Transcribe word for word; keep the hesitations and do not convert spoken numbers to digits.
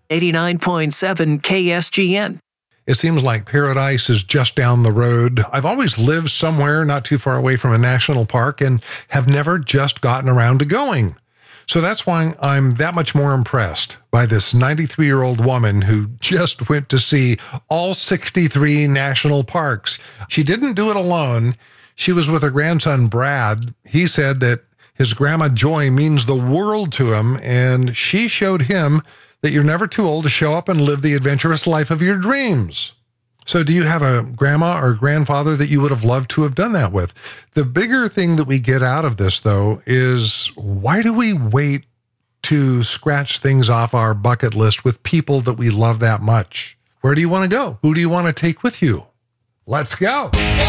eighty-nine point seven K S G N. It seems like paradise is just down the road. I've always lived somewhere not too far away from a national park and have never just gotten around to going. So that's why I'm that much more impressed by this ninety-three-year-old woman who just went to see all sixty-three national parks. She didn't do it alone. She was with her grandson, Brad. He said that his grandma Joy means the world to him, and she showed him that you're never too old to show up and live the adventurous life of your dreams. So do you have a grandma or grandfather that you would have loved to have done that with? The bigger thing that we get out of this, though, is why do we wait to scratch things off our bucket list with people that we love that much? Where do you want to go? Who do you want to take with you? Let's go.